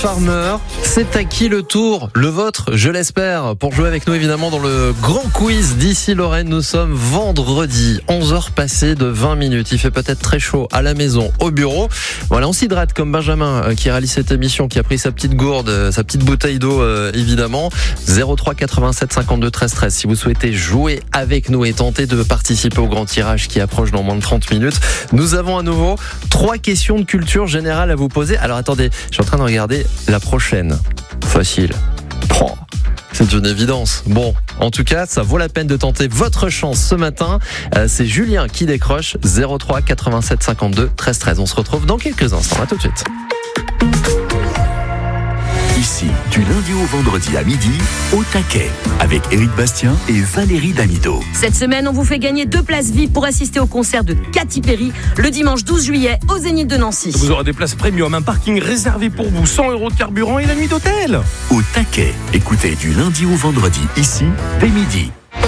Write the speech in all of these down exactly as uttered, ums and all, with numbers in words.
Farmer. C'est à qui le tour? Le vôtre, je l'espère. Pour jouer avec nous évidemment dans le grand quiz d'ici Lorraine, nous sommes vendredi, onze heures passées de vingt minutes. Il fait peut-être très chaud à la maison, au bureau. Voilà, on s'hydrate comme Benjamin qui réalise cette émission, qui a pris sa petite gourde, sa petite bouteille d'eau euh, évidemment. zéro trois quatre-vingt-sept cinquante-deux treize treize si vous souhaitez jouer avec nous et tenter de participer au grand tirage qui approche dans moins de trente minutes. Nous avons à nouveau trois questions de culture générale à vous poser. Alors attendez, je suis en train de regarder la prochaine. Facile. Oh, c'est une évidence. Bon, en tout cas, ça vaut la peine de tenter votre chance ce matin. Euh, c'est Julien qui décroche. Zéro trois quatre-vingt-sept cinquante-deux treize treize. On se retrouve dans quelques instants. À tout de suite. Ici, du lundi au vendredi à midi, au taquet, avec Éric Bastien et Valérie Damido. Cette semaine, on vous fait gagner deux places V I P pour assister au concert de Katy Perry le dimanche douze juillet au Zénith de Nancy. Vous aurez des places premium, un parking réservé pour vous, cent euros de carburant et la nuit d'hôtel. Au taquet, écoutez du lundi au vendredi, ici, dès midi.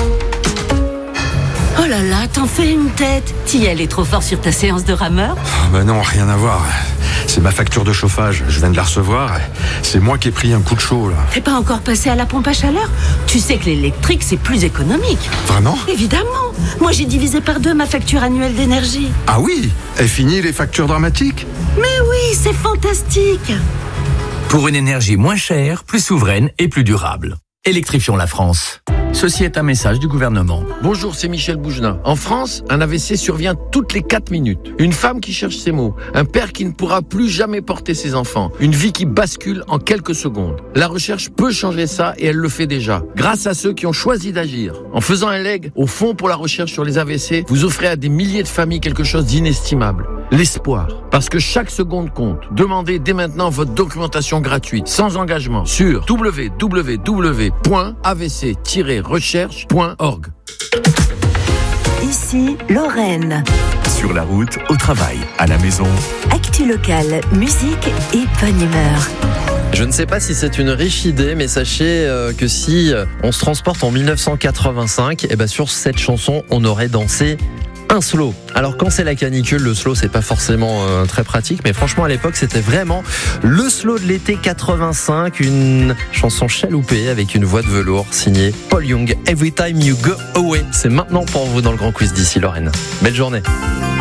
Oh là là, t'en fais une tête. T'y allais trop fort sur ta séance de rameur? Oh ben non, rien à voir. C'est ma facture de chauffage, je viens de la recevoir. C'est moi qui ai pris un coup de chaud là. T'es pas encore passé à la pompe à chaleur? Tu sais que l'électrique c'est plus économique. Vraiment? Évidemment. Moi j'ai divisé par deux ma facture annuelle d'énergie. Ah oui? Est fini les factures dramatiques? Mais oui, c'est fantastique. Pour une énergie moins chère, plus souveraine et plus durable. Électrifions la France. Ceci est un message du gouvernement. Bonjour, c'est Michel Bougelin. En France, un A V C survient toutes les quatre minutes. Une femme qui cherche ses mots. Un père qui ne pourra plus jamais porter ses enfants. Une vie qui bascule en quelques secondes. La recherche peut changer ça et elle le fait déjà. Grâce à ceux qui ont choisi d'agir. En faisant un leg au Fonds pour la recherche sur les A V C, vous offrez à des milliers de familles quelque chose d'inestimable. L'espoir. Parce que chaque seconde compte. Demandez dès maintenant votre documentation gratuite, sans engagement, sur w w w point a v c tiret recherche point org. Ici, Lorraine. Sur la route, au travail, à la maison. Actu locale, musique et bonne humeur. Je ne sais pas si c'est une riche idée, mais sachez que si on se transporte en dix-neuf cent quatre-vingt-cinq, et ben sur cette chanson, on aurait dansé un slow. Alors quand c'est la canicule, le slow c'est pas forcément euh, très pratique, mais franchement à l'époque c'était vraiment le slow de l'été quatre-vingt-cinq, une chanson chaloupée avec une voix de velours signée Paul Young. Every time you go away. C'est maintenant pour vous dans le grand quiz d'ici Lorraine. Belle journée.